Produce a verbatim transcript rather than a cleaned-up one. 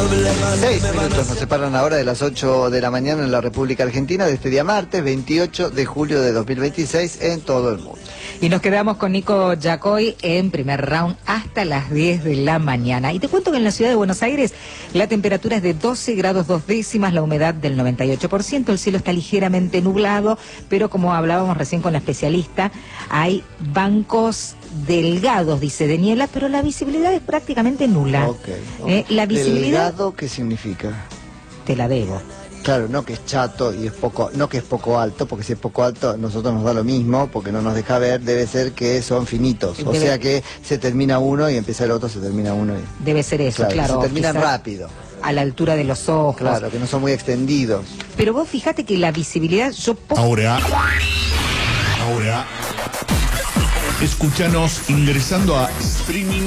Seis minutos nos separan ahora de las ocho de la mañana en la República Argentina de este día martes veintiocho de julio de dos mil veintiséis en todo el mundo. Y nos quedamos con Nico Yacoy en primer round hasta las diez de la mañana. Y te cuento que en la ciudad de Buenos Aires la temperatura es de doce grados dos décimas, la humedad del noventa y ocho por ciento, el cielo está ligeramente nublado, pero como hablábamos recién con la especialista, hay bancos delgados, dice Daniela, pero la visibilidad es prácticamente nula. Okay, okay. Eh, la visibilidad... ¿Delgado qué significa? Te la debo. Claro, no que es chato y es poco, no que es poco alto, porque si es poco alto a nosotros nos da lo mismo, porque no nos deja ver, debe ser que son finitos, o debe... sea que se termina uno y empieza el otro, se termina uno y... Debe ser eso, claro. claro se terminan rápido. A la altura de los ojos. Claro, que no son muy extendidos. Pero vos fíjate que la visibilidad, yo... Ahora, ahora, escúchanos ingresando a streaming.